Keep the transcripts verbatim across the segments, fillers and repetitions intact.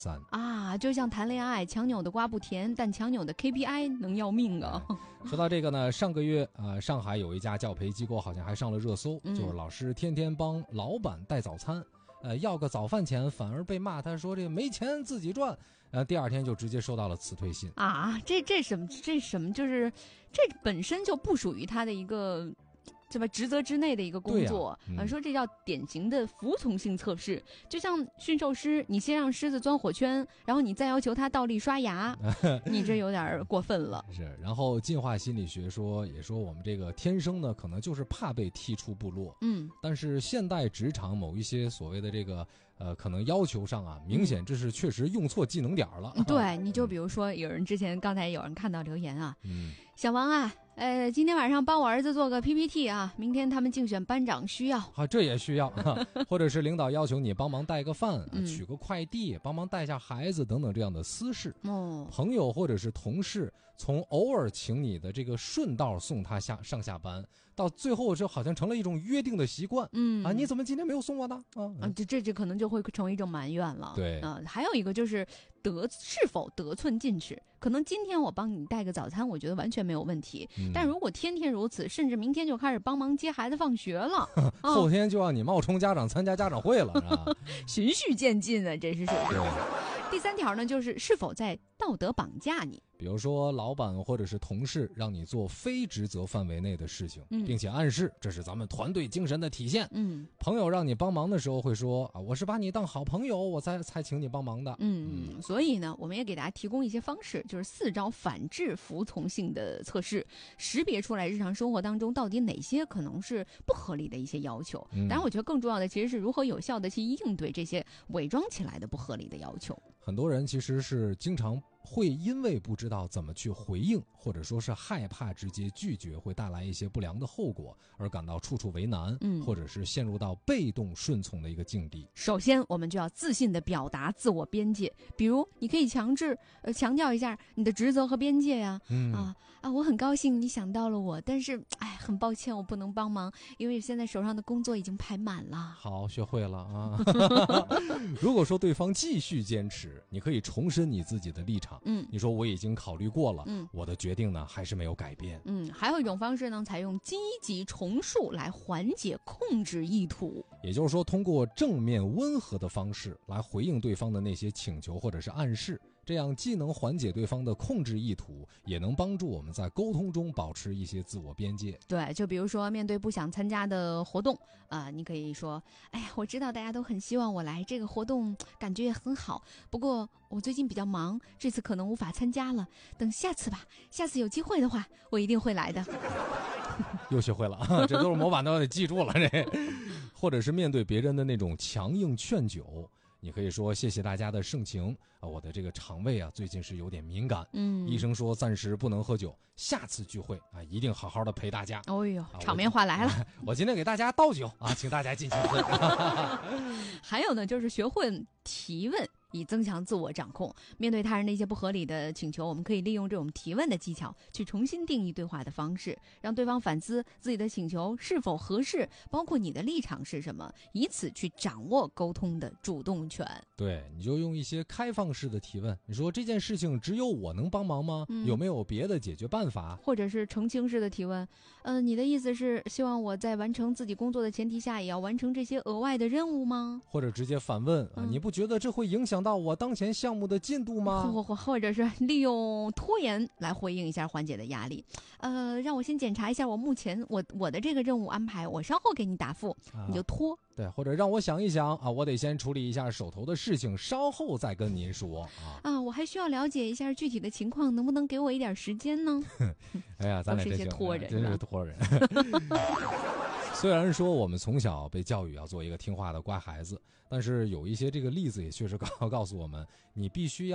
三啊，就像谈恋爱，强扭的瓜不甜，但强扭的 K P I 能要命啊！ 说到这个呢，上个月啊、呃，上海有一家教培机构好像还上了热搜， 嗯、 就是老师天天帮老板带早餐，呃，要个早饭钱反而被骂，他说这没钱自己赚，呃，第二天就直接收到了辞退信啊！这这什么这什么就是这本身就不属于他的一个。这么职责之内的一个工作，啊嗯、呃，说这叫典型的服从性测试，就像驯兽师，你先让狮子钻火圈，然后你再要求它倒立刷牙，你这有点过分了。 是，然后进化心理学说也说我们这个天生呢，可能就是怕被踢出部落， 嗯， 但是现代职场某一些所谓的这个呃，可能要求上啊，明显这是确实用错技能点了。 嗯、对，你就比如说有人之前刚才有人看到留言啊， 嗯， 小王啊。呃，今天晚上帮我儿子做个 P P T 啊，明天他们竞选班长需要啊，这也需要，或者是领导要求你帮忙带个饭、 嗯、 取个快递，帮忙带下孩子等等这样的私事。 哦， 朋友或者是同事从偶尔请你的这个顺道送他下上下班，到最后这好像成了一种约定的习惯。 嗯啊，你怎么今天没有送我呢？啊， 啊这这这可能就会成为一种埋怨了。 对啊、呃，还有一个就是得是否得寸进尺，可能今天我帮你带个早餐，我觉得完全没有问题。嗯、但如果天天如此，甚至明天就开始帮忙接孩子放学了， 后天就让你冒充家长参加家长会了，是吧？ 循序渐进啊，这是属于。第三条呢，就是是否在道德绑架你。 比如说老板或者是同事让你做非职责范围内的事情， 嗯、 并且暗示这是咱们团队精神的体现。 嗯， 朋友让你帮忙的时候会说啊，我是把你当好朋友，我才才请你帮忙的。 嗯，嗯所以呢，我们也给大家提供一些方式，就是四招反制服从性的测试，识别出来日常生活当中到底哪些可能是不合理的一些要求。 嗯、 当然，我觉得更重要的其实是如何有效的去应对这些伪装起来的不合理的要求。 很多人其实是经常会因为不知道怎么去回应，或者说是害怕直接拒绝会带来一些不良的后果，而感到处处为难， 嗯， 或者是陷入到被动顺从的一个境地。 首先，我们就要自信地表达自我边界，比如你可以强制呃强调一下你的职责和边界呀、啊， 嗯啊啊，我很高兴你想到了我，但是哎，很抱歉我不能帮忙，因为现在手上的工作已经排满了。 好，学会了啊。如果说对方继续坚持，你可以重申你自己的立场， 嗯， 你说我已经考虑过了， 嗯， 我的决定呢还是没有改变。 嗯，还有一种方式呢，采用积极重述来缓解控制意图。 也就是说，通过正面温和的方式来回应对方的那些请求或者是暗示，这样既能缓解对方的控制意图，也能帮助我们在沟通中保持一些自我边界。 对，就比如说面对不想参加的活动啊、呃，你可以说，哎呀，我知道大家都很希望我来，这个活动感觉也很好，不过我最近比较忙，这次可能无法参加了，等下次吧，下次有机会的话，我一定会来的。 又学会了，这都是模板都得记住了。这，或者是面对别人的那种强硬劝酒，你可以说谢谢大家的盛情啊，我的这个肠胃啊最近是有点敏感， 嗯， 医生说暂时不能喝酒，下次聚会啊一定好好的陪大家。 哦呦， 啊、 场面话来了， 我, 我今天给大家倒酒啊，请大家尽情喝。 还有呢，就是学会提问，以增强自我掌控。面对他人的一些不合理的请求，我们可以利用这种提问的技巧，去重新定义对话的方式，让对方反思自己的请求是否合适，包括你的立场是什么，以此去掌握沟通的主动权。 对，你就用一些开放式的提问，你说这件事情只有我能帮忙吗？ 嗯、 有没有别的解决办法？ 或者是澄清式的提问，嗯、呃，你的意思是希望我在完成自己工作的前提下，也要完成这些额外的任务吗？ 或者直接反问、 嗯、 啊，你不觉得这会影响到我当前项目的进度吗？ 或或或者是利用拖延来回应一下缓解的压力，呃，让我先检查一下我目前我我的这个任务安排，我稍后给你答复， 啊、 你就拖。 对，或者让我想一想啊，我得先处理一下手头的事情，稍后再跟您说啊。 啊，我还需要了解一下具体的情况，能不能给我一点时间呢？ 哎呀，咱俩这些拖人， 真是拖人。虽然说我们从小被教育要做一个听话的乖孩子，但是有一些这个例子也确实告告诉我们，你必须要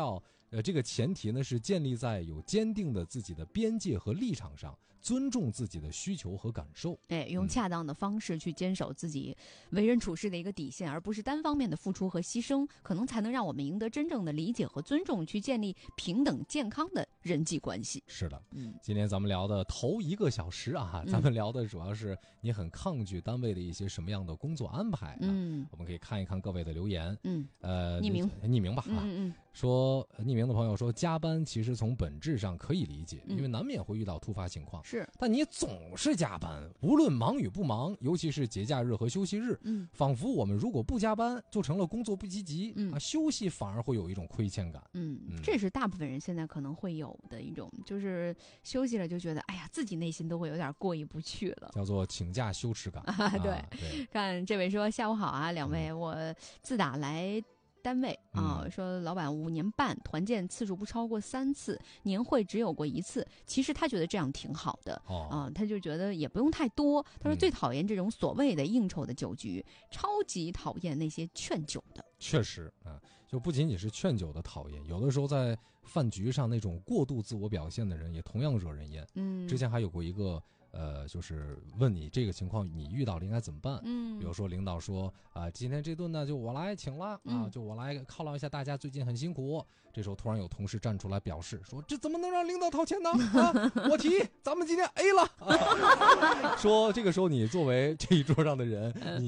呃，这个前提呢是建立在有坚定的自己的边界和立场上，尊重自己的需求和感受。 哎，用恰当的方式去坚守自己为人处事的一个底线，而不是单方面的付出和牺牲，可能才能让我们赢得真正的理解和尊重，去建立平等健康的人际关系。 是的， 嗯， 今天咱们聊的头一个小时啊，咱们聊的主要是你很抗拒单位的一些什么样的工作安排、啊。嗯，我们可以看一看各位的留言。 嗯， 呃， 匿名， 匿名吧啊。 嗯嗯。 说匿名的朋友说，加班其实从本质上可以理解，因为难免会遇到突发情况。 是， 但你总是加班，无论忙与不忙，尤其是节假日和休息日， 嗯， 仿佛我们如果不加班，就成了工作不积极， 嗯啊，休息反而会有一种亏欠感。 嗯，这是大部分人现在可能会有的一种，就是休息了就觉得，哎呀，自己内心都会有点过意不去了， 叫做请假羞耻感。 啊，对， 啊、对， 看这位说下午好啊，两位，嗯、我自打来单位啊、 嗯， 说老板五年半团建次数不超过三次，年会只有过一次。其实他觉得这样挺好的啊、 哦呃，他就觉得也不用太多。他说最讨厌这种所谓的应酬的酒局，嗯、超级讨厌那些劝酒的。 确实啊，就不仅仅是劝酒的讨厌，有的时候在饭局上那种过度自我表现的人也同样惹人厌。 嗯， 之前还有过一个。呃，就是问你这个情况，你遇到了应该怎么办？ 嗯， 比如说领导说啊、呃，今天这顿呢就我来请了啊、 嗯， 就我来犒劳一下大家，最近很辛苦。这时候突然有同事站出来表示说，这怎么能让领导掏钱呢？啊，我提，咱们今天 A 了。啊、说这个时候你作为这一桌上的人，你。